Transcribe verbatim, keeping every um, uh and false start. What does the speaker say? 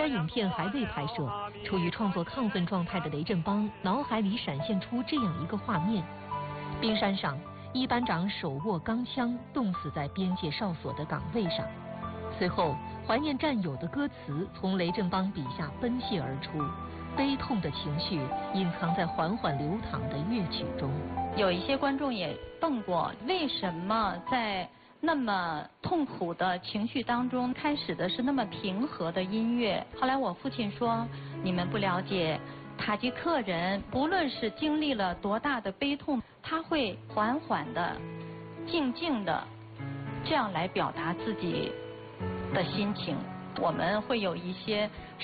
该影片还未拍摄，处于创作亢奋状态的雷振邦脑海里闪现出这样一个画面：冰山上，一班长手握钢枪，冻死在边界哨所的岗位上。随后，怀念战友的歌词从雷振邦笔下奔泻而出，悲痛的情绪隐藏在缓缓流淌的乐曲中。 有一些观众也问过，为什么在那么痛苦的情绪当中，开始的是那么平和的音乐？后来我父亲说，你们不了解塔吉克人，不论是经历了多大的悲痛，他会缓缓的、静静的这样来表达自己的心情。我们会有一些